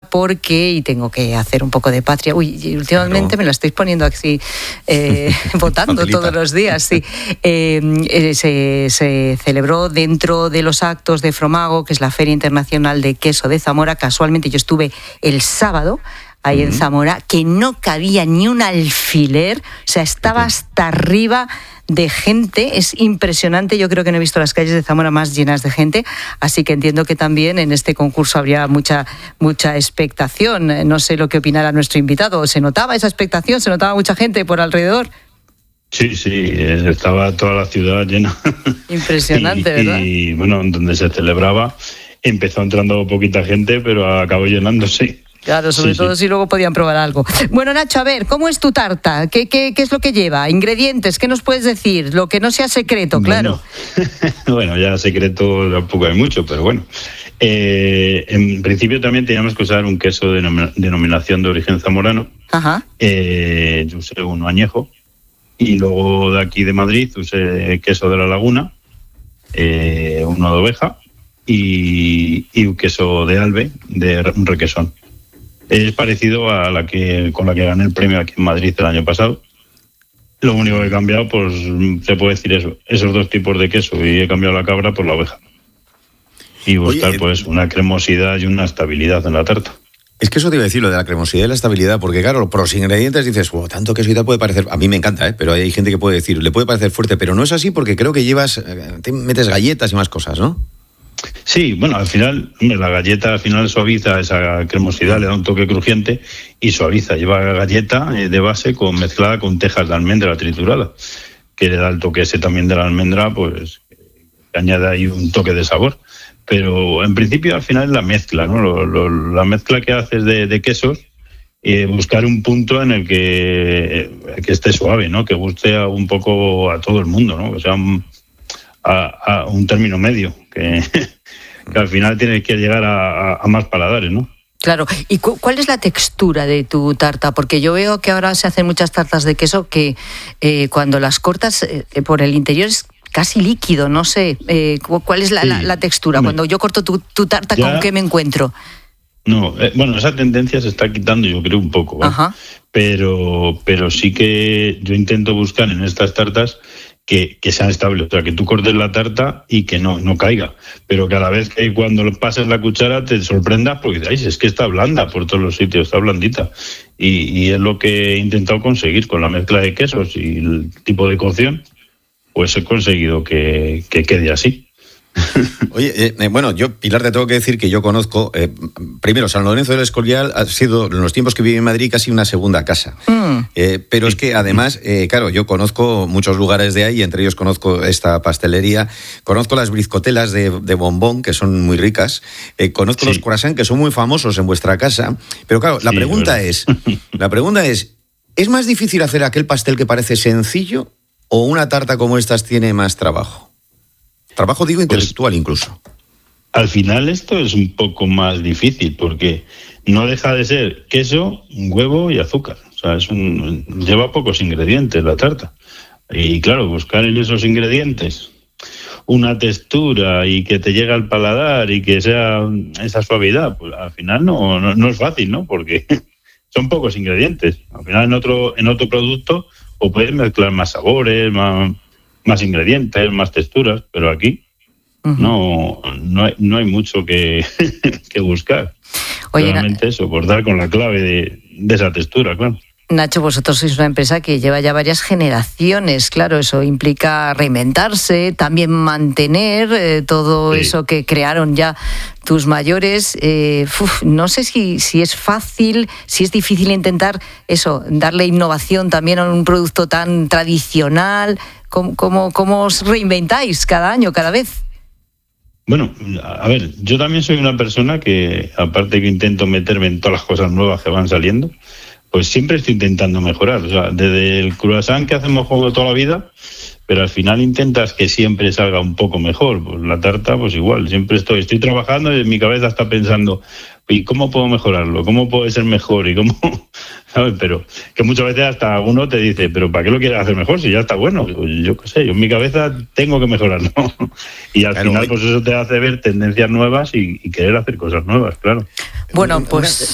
porque, y tengo que hacer un poco de patria, y últimamente me lo estáis poniendo así, votando todos los días, sí. Se celebró dentro de los actos de Fromago, que es la Feria Internacional de Queso de Zamora. Casualmente yo estuve el sábado ahí en Zamora, que no cabía ni un alfiler, o sea, estaba hasta arriba de gente. Es impresionante. Yo creo que no he visto las calles de Zamora más llenas de gente, así que entiendo que también en este concurso habría mucha expectación. No sé lo que opinará nuestro invitado. ¿Se notaba esa expectación? ¿Se notaba mucha gente por alrededor? Sí, estaba toda la ciudad llena. Impresionante, ¿verdad? Y bueno, donde se celebraba empezó entrando poquita gente, pero acabó llenándose. Claro, sobre todo si luego podían probar algo. Bueno, Nacho, a ver, ¿cómo es tu tarta? ¿Qué es lo que lleva? ¿Ingredientes? ¿Qué nos puedes decir? Lo que no sea secreto, claro. Bueno, ya secreto tampoco hay mucho, pero bueno. En principio también teníamos que usar un queso de denominación de origen zamorano. Ajá. Yo usé uno añejo. Y luego de aquí de Madrid usé queso de la Laguna, uno de oveja y un queso de Albe, de un requesón. Es parecido a con la que gané el premio aquí en Madrid el año pasado. Lo único que he cambiado, pues se puede decir eso, esos dos tipos de queso, y he cambiado la cabra por la oveja. Y buscar pues una cremosidad y una estabilidad en la tarta. Es que eso te iba a decir, lo de la cremosidad y la estabilidad, porque claro, por los ingredientes dices, tanto queso y tal puede parecer, a mí me encanta, pero hay gente que puede decir, le puede parecer fuerte, pero no es así porque creo que te metes galletas y más cosas, ¿no? Sí, bueno, al final, la galleta al final suaviza esa cremosidad, le da un toque crujiente y suaviza. Lleva galleta de base mezclada con tejas de almendra triturada, que le da el toque ese también de la almendra, pues que añade ahí un toque de sabor. Pero en principio al final es la mezcla, ¿no? La mezcla que haces de quesos, buscar un punto en el que esté suave, ¿no? Que guste un poco a todo el mundo, ¿no? Que sea a un término medio, que al final tiene que llegar a más paladares, ¿no? Claro. ¿Y cuál es la textura de tu tarta? Porque yo veo que ahora se hacen muchas tartas de queso que cuando las cortas por el interior es casi líquido, no sé. ¿Cuál es la textura? Cuando yo corto tu tarta, ¿con qué me encuentro? No, bueno, esa tendencia se está quitando, yo creo, un poco, ¿vale? Ajá. Pero sí que yo intento buscar en estas tartas que sean estables, o sea, que tú cortes la tarta y que no caiga, pero que a la vez que cuando pases la cuchara te sorprendas porque dices, es que está blanda por todos los sitios, está blandita. Y es lo que he intentado conseguir con la mezcla de quesos y el tipo de cocción, pues he conseguido que quede así. Oye, bueno, yo, Pilar, te tengo que decir que yo conozco, primero, San Lorenzo del Escorial ha sido, en los tiempos que viví en Madrid, casi una segunda casa. Pero es que además, claro, yo conozco muchos lugares de ahí, entre ellos conozco esta pastelería, conozco las brizcotelas de bombón, que son muy ricas, conozco los croissants, que son muy famosos en vuestra casa, pero claro, la pregunta es, ¿es más difícil hacer aquel pastel que parece sencillo o una tarta como estas tiene más trabajo? Trabajo, digo, intelectual incluso. Al final esto es un poco más difícil porque no deja de ser queso, huevo y azúcar. O sea, lleva pocos ingredientes la tarta. Y claro, buscar en esos ingredientes una textura y que te llegue al paladar y que sea esa suavidad, pues al final no es fácil, ¿no? Porque son pocos ingredientes. Al final en otro producto o puedes mezclar más sabores, más ingredientes, más texturas, pero aquí no hay mucho que buscar. Oye, realmente eso, por dar con la clave de esa textura, claro. Nacho, vosotros sois una empresa que lleva ya varias generaciones, claro, eso implica reinventarse, también mantener todo eso que crearon ya tus mayores. No sé si es fácil, si es difícil intentar eso, darle innovación también a un producto tan tradicional. ¿Cómo os reinventáis cada año, cada vez? Bueno, a ver, yo también soy una persona que, aparte que intento meterme en todas las cosas nuevas que van saliendo, pues siempre estoy intentando mejorar. O sea, desde el croissant que hacemos juego toda la vida, pero al final intentas que siempre salga un poco mejor. Pues la tarta, pues igual, siempre estoy trabajando y en mi cabeza está pensando, ¿y cómo puedo mejorarlo? ¿Cómo puede ser mejor? ¿Y cómo? ¿Sabes? Pero que muchas veces hasta uno te dice, ¿pero para qué lo quieres hacer mejor si ya está bueno? Yo qué sé, yo en mi cabeza tengo que mejorarlo. Y al final, pues eso te hace ver tendencias nuevas y querer hacer cosas nuevas, claro. Bueno, pues